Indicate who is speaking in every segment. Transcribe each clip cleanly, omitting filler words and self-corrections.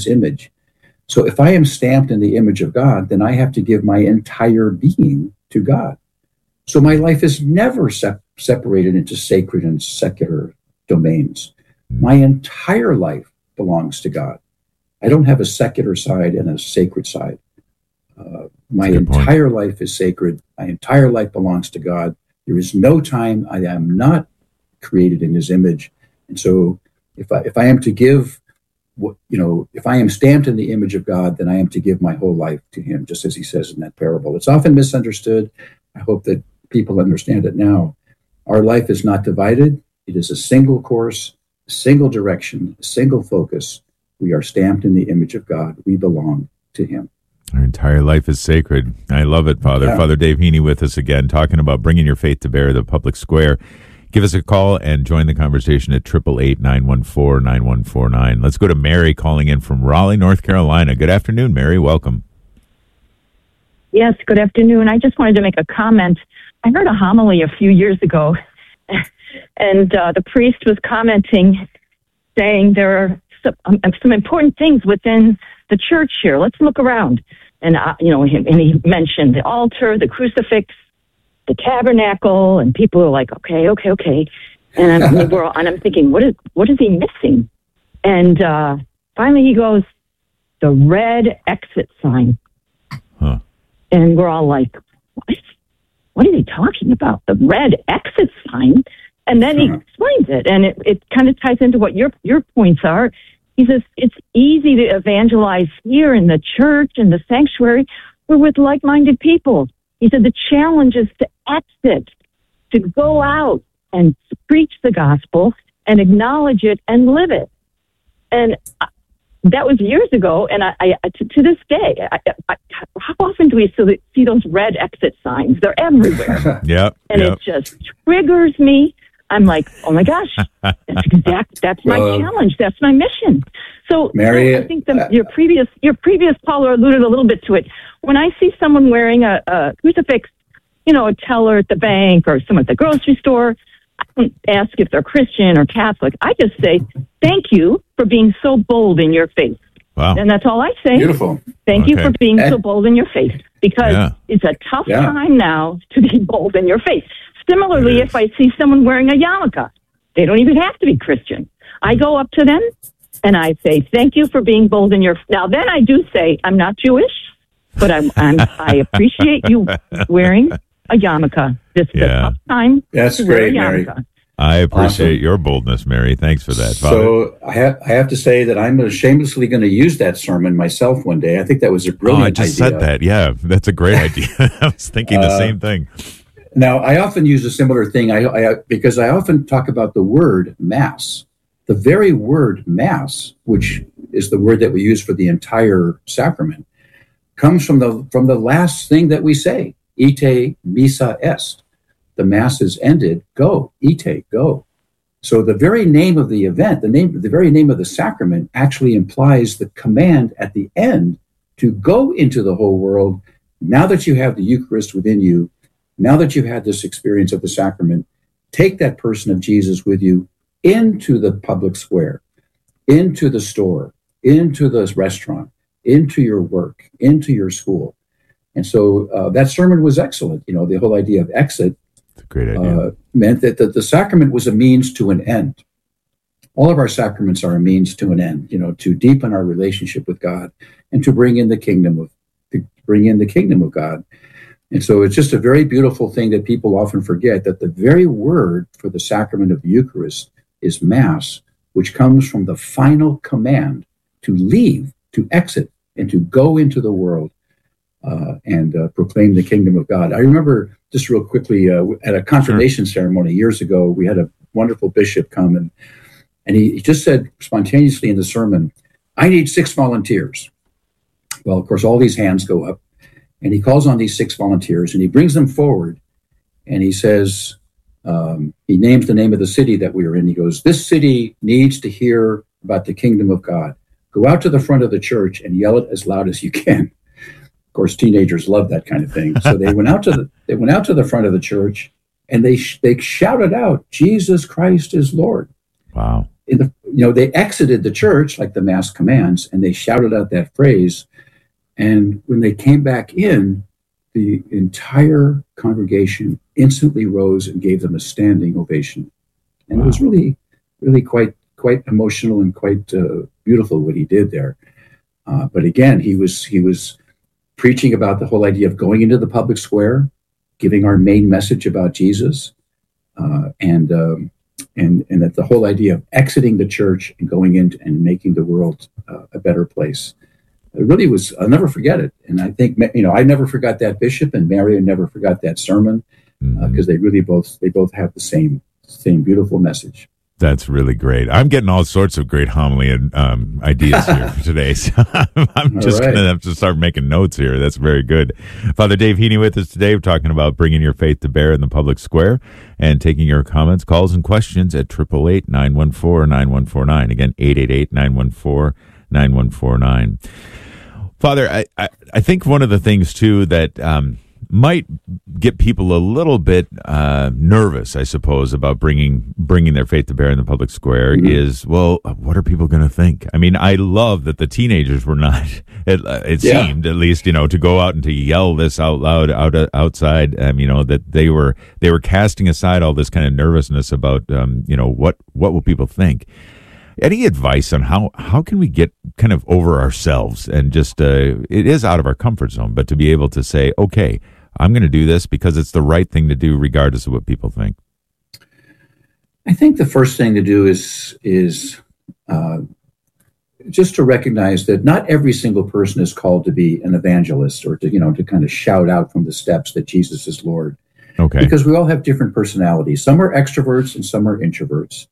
Speaker 1: image. So if I am stamped in the image of God, then I have to give my entire being to God. So my life is never separated into sacred and secular domains. My entire life belongs to God. I don't have a secular side and a sacred side. My entire life is sacred. My entire life belongs to God. There is no time I am not created in his image. And so if I am to give, if I am stamped in the image of God, then I am to give my whole life to him, just as he says in that parable. It's often misunderstood. I hope that people understand it now. Our life is not divided. It is a single course, a single direction, a single focus. We are stamped in the image of God. We belong to him.
Speaker 2: Our entire life is sacred. I love it, Father. Yeah. Father Dave Heaney with us again, talking about bringing your faith to bear at the public square. Give us a call and join the conversation at 888-914-9149. Let's go to Mary calling in from Raleigh, North Carolina. Good afternoon, Mary. Welcome.
Speaker 3: Yes, good afternoon. I just wanted to make a comment. I heard a homily a few years ago, and the priest was commenting, saying there are some important things within the church here. Let's look around. And, and he mentioned the altar, the crucifix, the tabernacle, and people are like, okay. And I'm thinking, what is he missing? And finally he goes, the red exit sign.
Speaker 2: Huh.
Speaker 3: And we're all like, what is he talking about? The red exit sign? And then he explains it, and it kind of ties into what your points are. He says, it's easy to evangelize here in the church, in the sanctuary. We're with like-minded people. He said the challenge is to exit, to go out and preach the gospel and acknowledge it and live it. And that was years ago, and I to this day, how often do we see those red exit signs? They're everywhere. It just triggers me. I'm like, oh my gosh, that's my challenge. That's my mission. So
Speaker 1: Mary,
Speaker 3: I think your previous caller alluded a little bit to it. When I see someone wearing a crucifix, a teller at the bank or someone at the grocery store, I don't ask if they're Christian or Catholic. I just say, thank you for being so bold in your faith.
Speaker 2: Wow.
Speaker 3: And that's all I say.
Speaker 1: Beautiful.
Speaker 3: Thank you for being so bold in your faith, because it's a tough time now to be bold in your faith. Similarly, if I see someone wearing a yarmulke, they don't even have to be Christian. I go up to them and I say, thank you for being bold in your... Now, then I do say, I'm not Jewish, but I appreciate you wearing a yarmulke. This is a tough time.
Speaker 1: That's great, Mary.
Speaker 2: I appreciate your boldness, Mary. Thanks for that, Father.
Speaker 1: So I have to say that I'm shamelessly going to use that sermon myself one day. I think that was a brilliant idea.
Speaker 2: I just said that. Yeah, that's a great idea. I was thinking the same thing.
Speaker 1: Now, I often use a similar thing because I often talk about the word Mass. The very word Mass, which is the word that we use for the entire sacrament, comes from the last thing that we say, ite missa est. The Mass is ended, go, ite, go. So the very name of the event, the very name of the sacrament actually implies the command at the end to go into the whole world. Now that you have the Eucharist within you, now that you've had this experience of the sacrament, take that person of Jesus with you into the public square, into the store, into the restaurant, into your work, into your school. And so that sermon was excellent. The whole idea of exit
Speaker 2: great idea.
Speaker 1: Meant that the sacrament was a means to an end. All of our sacraments are a means to an end, to deepen our relationship with God and to bring in the kingdom of God. And so it's just a very beautiful thing that people often forget, that the very word for the sacrament of the Eucharist is Mass, which comes from the final command to leave, to exit, and to go into the world and proclaim the kingdom of God. I remember, just real quickly, at a confirmation ceremony years ago, we had a wonderful bishop come, and he just said spontaneously in the sermon, I need 6 volunteers. Well, of course, all these hands go up. And he calls on these 6 volunteers, and he brings them forward, and he says, he names the name of the city that we are in. He goes, this city needs to hear about the kingdom of God. Go out to the front of the church and yell it as loud as you can. Of course, teenagers love that kind of thing. So they went out to the front of the church, and they shouted out, Jesus Christ is Lord.
Speaker 2: Wow.
Speaker 1: they exited the church like the Mass commands, and they shouted out that phrase. And when they came back in, the entire congregation instantly rose and gave them a standing ovation. And It was really, really quite emotional and quite beautiful what he did there. But again, he was preaching about the whole idea of going into the public square, giving our main message about Jesus, and that the whole idea of exiting the church and going in and making the world a better place. It really was. I'll never forget it. And I think, I never forgot that bishop, and Mario never forgot that sermon, because they both have the same beautiful message.
Speaker 2: That's really great. I'm getting all sorts of great homily and ideas here for today. So I'm just going to have to start making notes here. That's very good. Father Dave Heaney with us today. We're talking about bringing your faith to bear in the public square and taking your comments, calls, and questions at 888-914-9149. Again, 888-914-9149. Father, I think one of the things, too, that might get people a little bit nervous, I suppose, about bringing their faith to bear in the public square is, well, what are people going to think? I mean, I love that the teenagers were not, it seemed at least, to go out and to yell this out loud outside, that they were casting aside all this kind of nervousness about, what will people think? Any advice on how can we get kind of over ourselves and just, it is out of our comfort zone, but to be able to say, okay, I'm going to do this because it's the right thing to do regardless of what people think?
Speaker 1: I think the first thing to do is just to recognize that not every single person is called to be an evangelist or to kind of shout out from the steps that Jesus is Lord.
Speaker 2: Okay.
Speaker 1: Because we all have different personalities. Some are extroverts and some are introverts.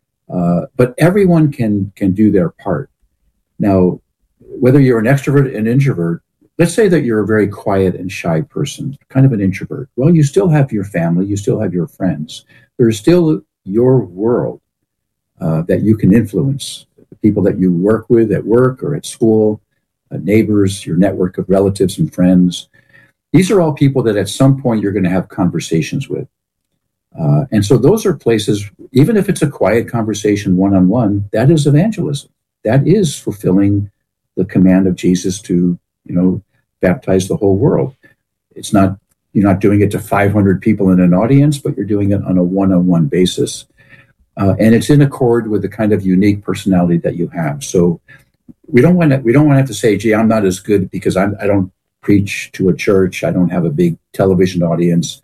Speaker 1: But everyone can do their part. Now, whether you're an extrovert and introvert, let's say that you're a very quiet and shy person, kind of an introvert. Well, you still have your family, you still have your friends. There's still your world that you can influence. The people that you work with at work or at school, neighbors, your network of relatives and friends. These are all people that at some point you're going to have conversations with. And so those are places, even if it's a quiet conversation one-on-one, that is evangelism. That is fulfilling the command of Jesus to, baptize the whole world. It's not, you're not doing it to 500 people in an audience, but you're doing it on a one-on-one basis. And it's in accord with the kind of unique personality that you have. So we don't want to have to say, gee, I'm not as good because I don't preach to a church. I don't have a big television audience.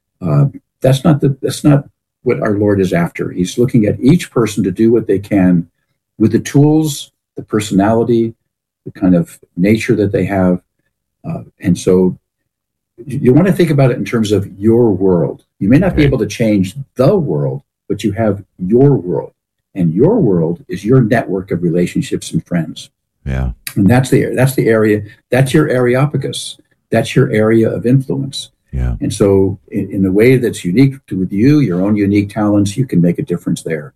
Speaker 1: That's not what our Lord is after. He's looking at each person to do what they can with the tools, the personality, the kind of nature that they have. And so you want to think about it in terms of your world. You may not be able to change the world, but you have your world. And your world is your network of relationships and friends.
Speaker 2: Yeah.
Speaker 1: And that's the area, that's your areopagus. That's your area of influence.
Speaker 2: Yeah.
Speaker 1: And so in a way that's unique with you, your own unique talents, you can make a difference there.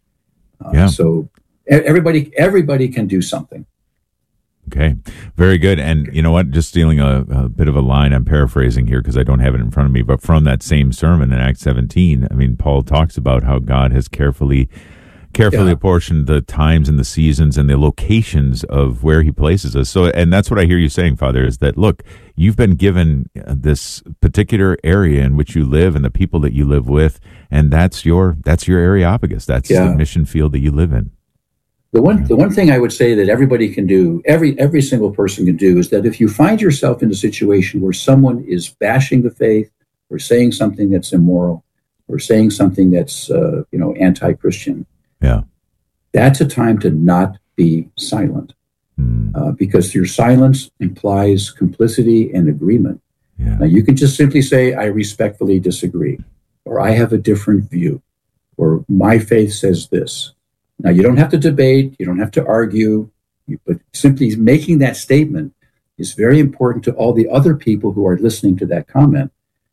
Speaker 1: So everybody can do something.
Speaker 2: Okay. Very good. And you know what? Just stealing a bit of a line, I'm paraphrasing here because I don't have it in front of me, but from that same sermon in Acts 17, I mean, Paul talks about how God has carefully apportioned the times and the seasons and the locations of where he places us. So, and that's what I hear you saying, Father, is that, look, you've been given this particular area in which you live and the people that you live with, and that's your areopagus. That's the mission field that you live in. The
Speaker 1: one thing I would say that everybody can do, every single person can do, is that if you find yourself in a situation where someone is bashing the faith or saying something that's immoral or saying something that's anti-Christian, that's a time to not be silent, because your silence implies complicity and agreement. Now, you can just simply say, I respectfully disagree, or I have a different view, or my faith says this. Now, you don't have to debate, you don't have to argue, but simply making that statement is very important to all the other people who are listening to that comment.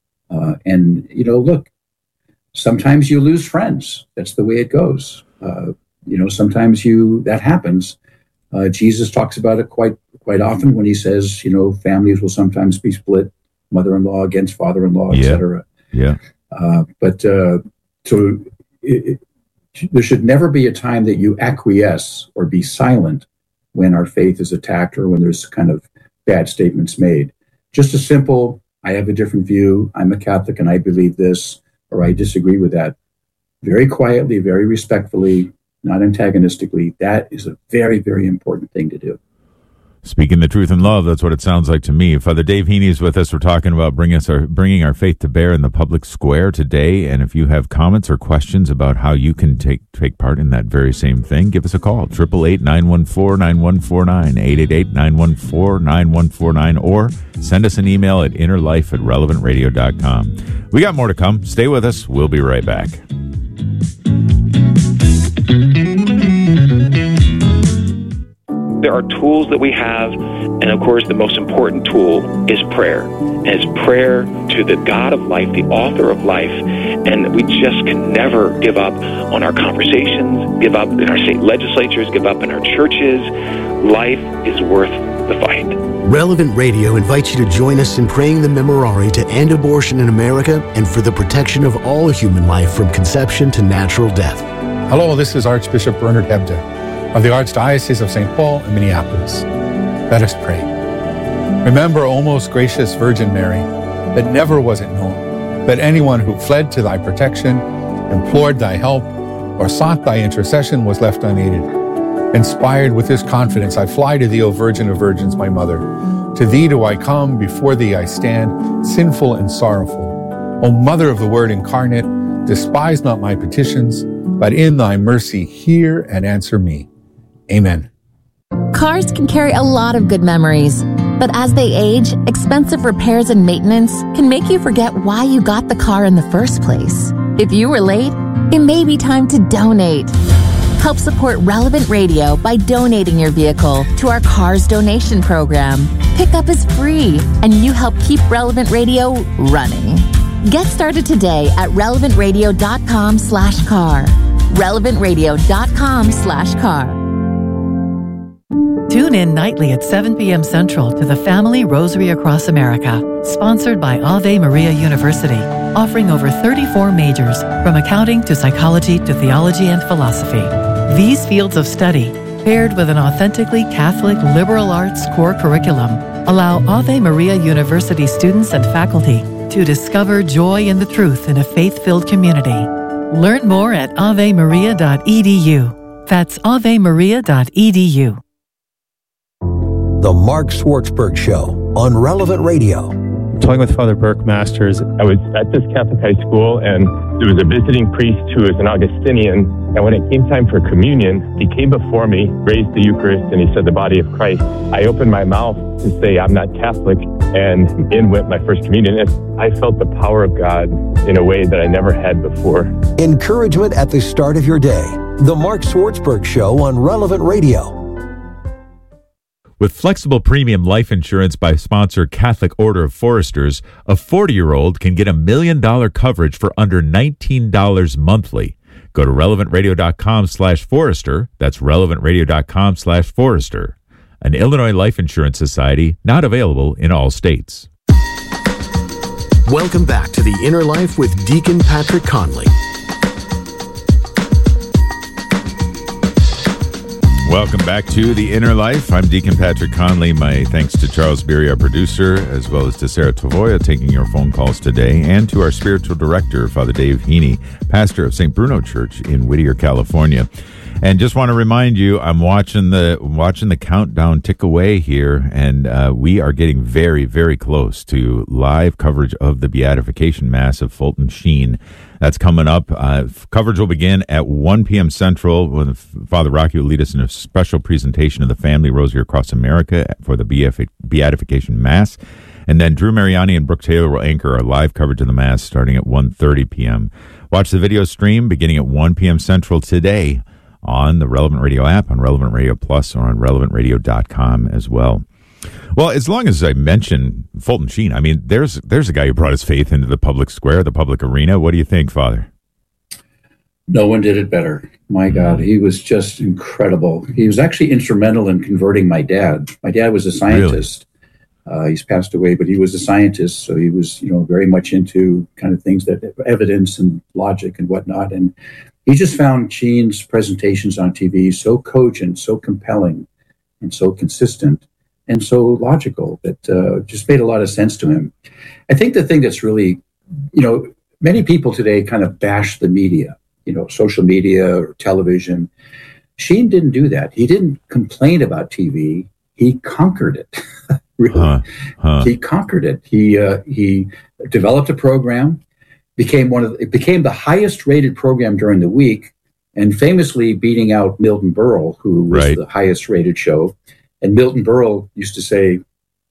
Speaker 1: And look, sometimes you lose friends. That's the way it goes. Sometimes that happens. Jesus talks about it quite often when he says, families will sometimes be split, mother-in-law against father-in-law, etc.
Speaker 2: Yeah.
Speaker 1: There should never be a time that you acquiesce or be silent when our faith is attacked or when there's kind of bad statements made. Just a simple, I have a different view, I'm a Catholic and I believe this, or I disagree with that. Very quietly, very respectfully, not antagonistically. That is a very, very important thing to do.
Speaker 2: Speaking the truth in love, that's what it sounds like to me. Father Dave Heaney is with us. We're talking about bringing our faith to bear in the public square today. And if you have comments or questions about how you can take part in that very same thing, give us a call. 888-914-9149, 888-914-9149, or send us an email at innerlife@relevantradio.com. We got more to come. Stay with us. We'll be right back.
Speaker 4: There are tools that we have, and of course the most important tool is prayer. And it's prayer to the God of life, the author of life, and we just can never give up on our conversations, give up in our state legislatures, give up in our churches. Life is worth the fight.
Speaker 5: Relevant Radio invites you to join us in praying the Memorare to end abortion in America and for the protection of all human life from conception to natural death.
Speaker 6: Hello, this is Archbishop Bernard Hebda of the Archdiocese of St. Paul in Minneapolis. Let us pray. Remember, O most gracious Virgin Mary, that never was it known that anyone who fled to thy protection, implored thy help, or sought thy intercession was left unaided. Inspired with this confidence, I fly to thee, O Virgin of Virgins, my Mother. To thee do I come, before thee I stand, sinful and sorrowful. O Mother of the Word incarnate, despise not my petitions, but in thy mercy hear and answer me. Amen.
Speaker 7: Cars can carry a lot of good memories, but as they age, expensive repairs and maintenance can make you forget why you got the car in the first place. If you were late, it may be time to donate. Help support Relevant Radio by donating your vehicle to our Cars donation program. Pickup is free, and you help keep Relevant Radio running. Get started today at relevantradio.com/car. relevantradio.com/car.
Speaker 8: Tune in nightly at 7 p.m. Central to the Family Rosary Across America, sponsored by Ave Maria University, offering over 34 majors, from accounting to psychology to theology and philosophy. These fields of study, paired with an authentically Catholic liberal arts core curriculum, allow Ave Maria University students and faculty to discover joy in the truth in a faith-filled community. Learn more at avemaria.edu. That's avemaria.edu.
Speaker 5: The Mark Schwartzberg Show on Relevant Radio.
Speaker 9: Talking with Father Burke Masters.
Speaker 10: I was at this Catholic high school, and there was a visiting priest who was an Augustinian. And when it came time for communion, he came before me, raised the Eucharist, and he said, "The body of Christ." I opened my mouth to say, "I'm not Catholic," and in went my first communion. And I felt the power of God in a way that I never had before.
Speaker 5: Encouragement at the start of your day. The Mark Schwartzberg Show on Relevant Radio.
Speaker 2: With flexible premium life insurance by sponsor Catholic Order of Foresters, a 40-year-old can get $1 million coverage for under $19 monthly. Go to relevantradio.com/Forester. That's relevantradio.com/Forester. An Illinois Life Insurance Society, not available in all states.
Speaker 5: Welcome back to The Inner Life with Deacon Patrick Conley.
Speaker 2: Welcome back to The Inner Life. I'm Deacon Patrick Conley. My thanks to Charles Beery, our producer, as well as to Sarah Tavoya taking your phone calls today, and to our spiritual director, Father Dave Heaney, pastor of St. Bruno Church in Whittier, California. And just want to remind you, I'm watching the countdown tick away here, and we are getting very, very close to live coverage of the Beatification Mass of Fulton Sheen. That's coming up. Coverage will begin at 1 p.m. Central, when Father Rocky will lead us in a special presentation of the Family Rosary Across America for the Beatification Mass. And then Drew Mariani and Brooke Taylor will anchor our live coverage of the Mass starting at 1:30 p.m. Watch the video stream beginning at 1 p.m. Central today on the Relevant Radio app, on Relevant Radio Plus, or on relevantradio.com as well. Well, as long as I mention Fulton Sheen, I mean, there's a guy who brought his faith into the public square, the public arena. What do you think, Father?
Speaker 1: No one did it better. My God, he was just incredible. He was actually instrumental in converting my dad. My dad was a scientist. Really? He's passed away, but he was a scientist, so he was, very much into kind of things that evidence and logic and whatnot. And he just found Sheen's presentations on TV so cogent, so compelling, and so consistent, and so logical that just made a lot of sense to him. I think the thing that's really, many people today kind of bash the media, social media or television. Sheen didn't do that. He didn't complain about TV. He conquered it. Really. He conquered it. He developed a program, became the highest rated program during the week, and famously beating out Milton Berle, who was the highest rated show. And Milton Berle used to say,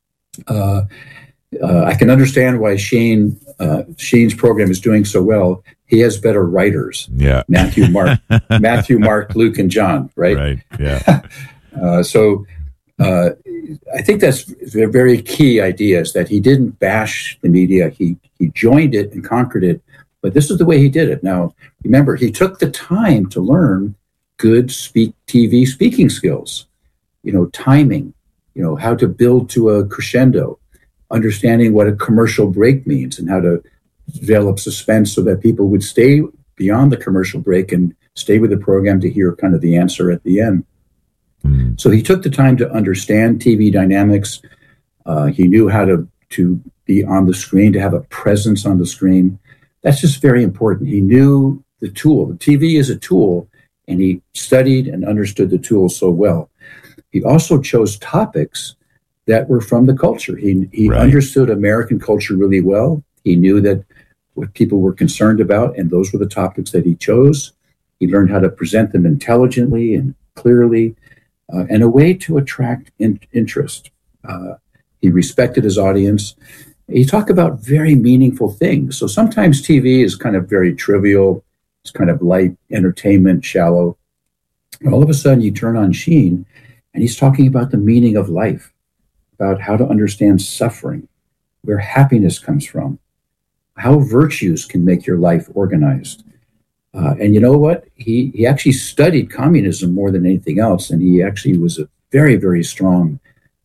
Speaker 1: I can understand why Sheen's program is doing so well. He has better writers.
Speaker 2: Yeah.
Speaker 1: Matthew, Mark, Luke, and John, right?
Speaker 2: Right, yeah.
Speaker 1: So I think that's a very key idea, is that he didn't bash the media. He joined it and conquered it, but this is the way he did it. Now, remember, he took the time to learn good TV speaking skills, timing, how to build to a crescendo, understanding what a commercial break means and how to develop suspense so that people would stay beyond the commercial break and stay with the program to hear kind of the answer at the end. So he took the time to understand TV dynamics. He knew how to be on the screen, to have a presence on the screen. That's just very important. He knew the tool. The TV is a tool, and he studied and understood the tool so well. He also chose topics that were from the culture. He understood American culture really well. He knew that what people were concerned about, and those were the topics that he chose. He learned how to present them intelligently and clearly, and a way to attract interest. He respected his audience. He talked about very meaningful things. So sometimes TV is kind of very trivial. It's kind of light entertainment, shallow. And all of a sudden you turn on Sheen, and he's talking about the meaning of life, about how to understand suffering, where happiness comes from, how virtues can make your life organized. And you know what? He actually studied communism more than anything else, and he actually was a very, very strong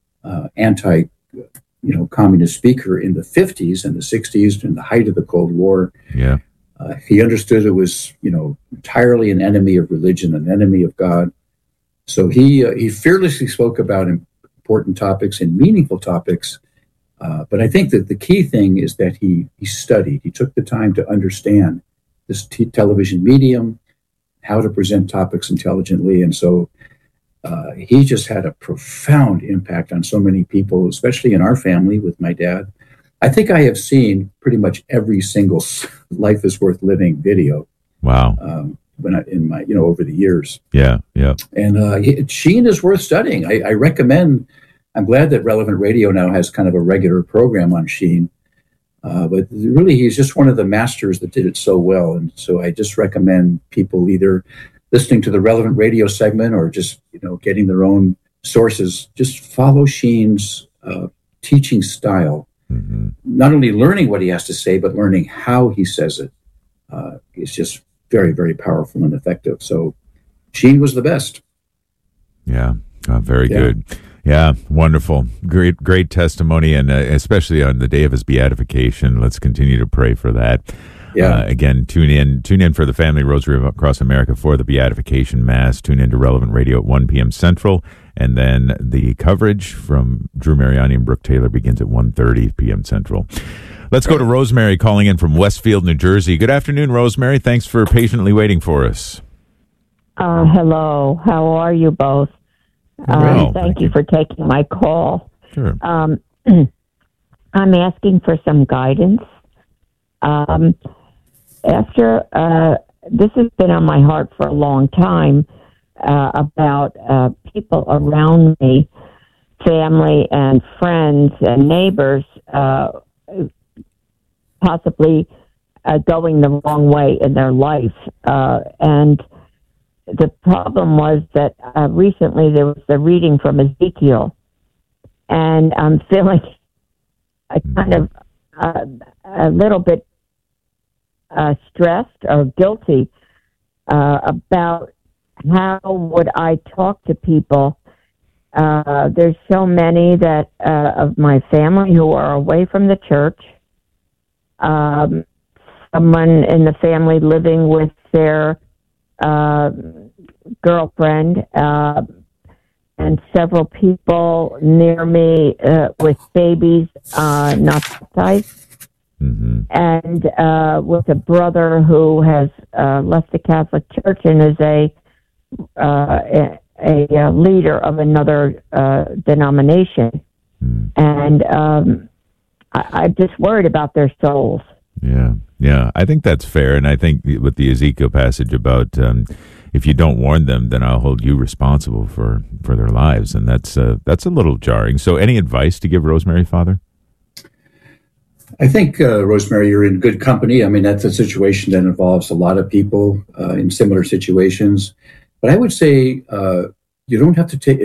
Speaker 1: communist speaker in the 50s and the 60s, in the height of the Cold War.
Speaker 2: Yeah.
Speaker 1: He understood it was, entirely an enemy of religion, an enemy of God. So he fearlessly spoke about important topics and meaningful topics. But I think that the key thing is that he studied. He took the time to understand this television medium, how to present topics intelligently. And so he just had a profound impact on so many people, especially in our family with my dad. I think I have seen pretty much every single Life is Worth Living video.
Speaker 2: Wow.
Speaker 1: In my, over the years.
Speaker 2: Yeah, yeah.
Speaker 1: And Sheen is worth studying. I recommend. I'm glad that Relevant Radio now has kind of a regular program on Sheen. But really, he's just one of the masters that did it so well. And so I just recommend people either listening to the Relevant Radio segment or just, getting their own sources. Just follow Sheen's teaching style. Mm-hmm. Not only learning what he has to say, but learning how he says it. It's just very, very powerful and effective. So Sheen was the best.
Speaker 2: Yeah, very good. Yeah, wonderful. Great testimony, and especially on the day of his beatification. Let's continue to pray for that.
Speaker 1: Yeah.
Speaker 2: Again, tune in for the Family Rosary Across America for the Beatification Mass. Tune in to Relevant Radio at 1 p.m. Central, and then the coverage from Drew Mariani and Brooke Taylor begins at 1:30 p.m. Central. Let's go to Rosemary calling in from Westfield, New Jersey. Good afternoon, Rosemary. Thanks for patiently waiting for us.
Speaker 11: Hello. How are you both? Thank you for taking my call.
Speaker 2: Sure.
Speaker 11: I'm asking for some guidance. This has been on my heart for a long time, about people around me, family and friends and neighbors, possibly going the wrong way in their life. And the problem was that recently there was the reading from Ezekiel, and I'm feeling a little bit stressed or guilty about how would I talk to people. There's so many that of my family who are away from the church. Someone in the family living with their girlfriend and several people near me with babies not baptized.
Speaker 2: Mm-hmm.
Speaker 11: And with a brother who has left the Catholic Church and is a leader of another denomination.
Speaker 2: Mm.
Speaker 11: And I'm just worried about their souls.
Speaker 2: Yeah, I think that's fair. And I think with the Ezekiel passage about if you don't warn them, then I'll hold you responsible for their lives. And that's a little jarring. So any advice to give Rosemary, Father?
Speaker 1: I think, Rosemary, you're in good company. I mean, that's a situation that involves a lot of people in similar situations. But I would say you don't have to take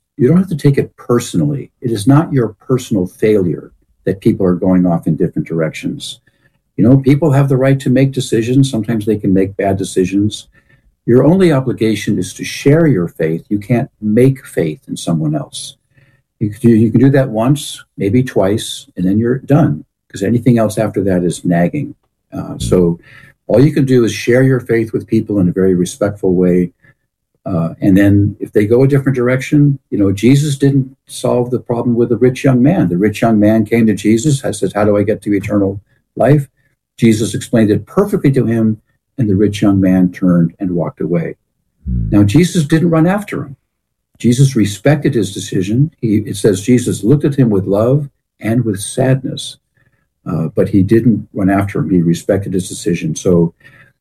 Speaker 1: it personally. It is not your personal failure that people are going off in different directions. You know, people have the right to make decisions. Sometimes they can make bad decisions. Your only obligation is to share your faith. You can't make faith in someone else. You can do that once, maybe twice, and then you're done. Because anything else after that is nagging. So all you can do is share your faith with people in a very respectful way. And then if they go a different direction, you know, Jesus didn't solve the problem with the rich young man. The rich young man came to Jesus and said, how do I get to eternal life? Jesus explained it perfectly to him, and the rich young man turned and walked away. Now, Jesus didn't run after him. Jesus respected his decision. It says Jesus looked at him with love and with sadness. But he didn't run after him. He respected his decision. So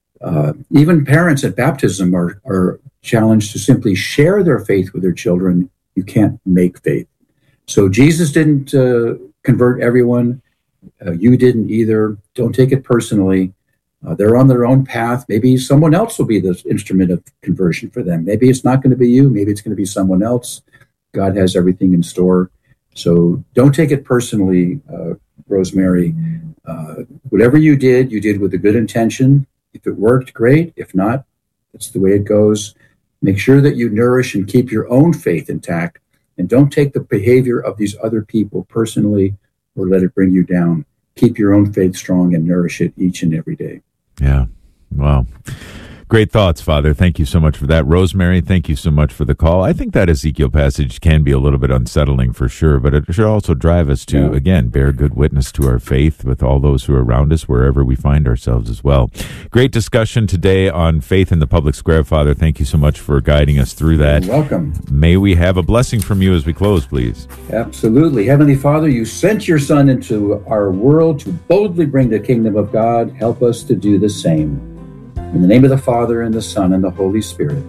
Speaker 1: even parents at baptism are challenged to simply share their faith with their children. You can't make faith. So Jesus didn't convert everyone. You didn't either. Don't take it personally. They're on their own path. Maybe someone else will be the instrument of conversion for them. Maybe it's not going to be you. Maybe it's going to be someone else. God has everything in store. So don't take it personally, Rosemary. Whatever you did with a good intention. If it worked, great. If not, that's the way it goes. Make sure that you nourish and keep your own faith intact, and don't take the behavior of these other people personally or let it bring you down. Keep your own faith strong and nourish it each and every day.
Speaker 2: Yeah. Wow. Great thoughts, Father. Thank you so much for that. Rosemary, thank you so much for the call. I think that Ezekiel passage can be a little bit unsettling for sure, but it should also drive us to, again, bear good witness to our faith with all those who are around us, wherever we find ourselves as well. Great discussion today on faith in the public square, Father. Thank you so much for guiding us through that.
Speaker 1: You're welcome.
Speaker 2: May we have a blessing from you as we close, please.
Speaker 1: Absolutely. Heavenly Father, you sent your Son into our world to boldly bring the kingdom of God. Help us to do the same. In the name of the Father, and the Son, and the Holy Spirit.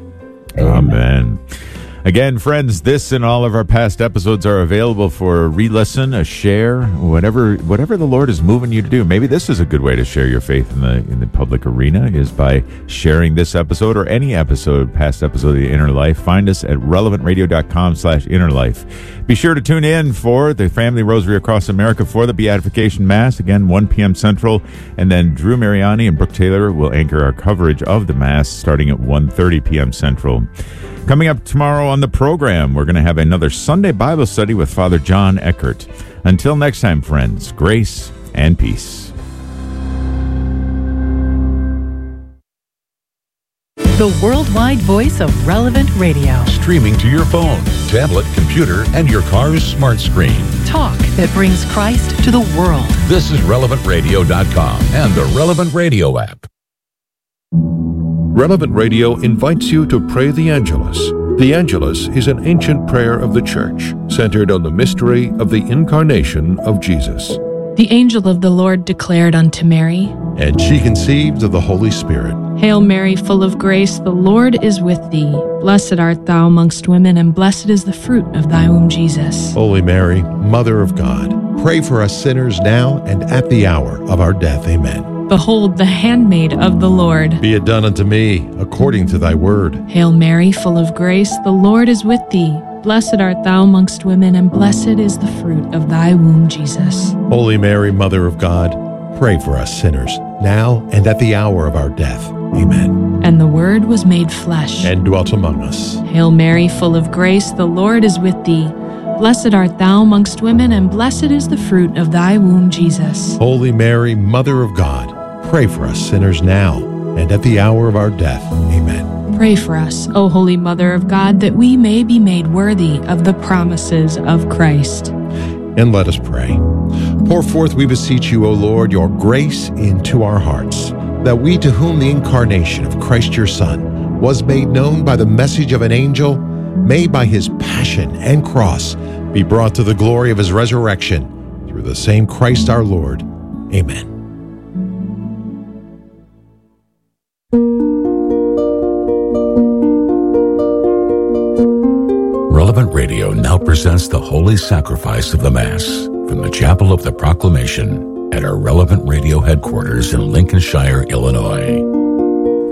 Speaker 2: Amen. Again, friends, this and all of our past episodes are available for a re-listen, a share, whatever the Lord is moving you to do. Maybe this is a good way to share your faith in the public arena, is by sharing this episode or any past episode of The Inner Life. Find us at relevantradio.com/innerlife. Be sure to tune in for the Family Rosary Across America for the Beatification Mass, again, 1 p.m. Central, and then Drew Mariani and Brooke Taylor will anchor our coverage of the Mass starting at 1:30 p.m. Central. Coming up tomorrow on the program, we're going to have another Sunday Bible study with Father John Eckert. Until next time, friends, grace and peace.
Speaker 8: The worldwide voice of Relevant Radio.
Speaker 12: Streaming to your phone, tablet, computer, and your car's smart screen.
Speaker 8: Talk that brings Christ to the world.
Speaker 12: This is relevantradio.com and the Relevant Radio app. Relevant Radio invites you to pray the Angelus. The Angelus is an ancient prayer of the Church, centered on the mystery of the incarnation of Jesus.
Speaker 13: The angel of the Lord declared unto Mary,
Speaker 12: and she conceived of the Holy Spirit.
Speaker 13: Hail Mary, full of grace, the Lord is with thee. Blessed art thou amongst women, and blessed is the fruit of thy womb, Jesus.
Speaker 12: Holy Mary, Mother of God, pray for us sinners now and at the hour of our death. Amen.
Speaker 13: Behold, the handmaid of the Lord.
Speaker 12: Be it done unto me according to thy word.
Speaker 13: Hail Mary, full of grace, the Lord is with thee. Blessed art thou amongst women, and blessed is the fruit of thy womb, Jesus.
Speaker 12: Holy Mary, Mother of God, pray for us sinners, now and at the hour of our death. Amen.
Speaker 13: And the Word was made flesh,
Speaker 12: and dwelt among us.
Speaker 13: Hail Mary, full of grace, the Lord is with thee. Blessed art thou amongst women, and blessed is the fruit of thy womb, Jesus.
Speaker 12: Holy Mary, Mother of God, pray for us sinners now and at the hour of our death. Amen.
Speaker 13: Pray for us, O Holy Mother of God, that we may be made worthy of the promises of Christ.
Speaker 12: And let us pray. Pour forth, we beseech you, O Lord, your grace into our hearts, that we, to whom the incarnation of Christ your Son was made known by the message of an angel, may by his passion and cross be brought to the glory of his resurrection, through the same Christ our Lord. Amen.
Speaker 14: Relevant Radio now presents the Holy Sacrifice of the Mass from the Chapel of the Proclamation at our Relevant Radio headquarters in Lincolnshire, Illinois.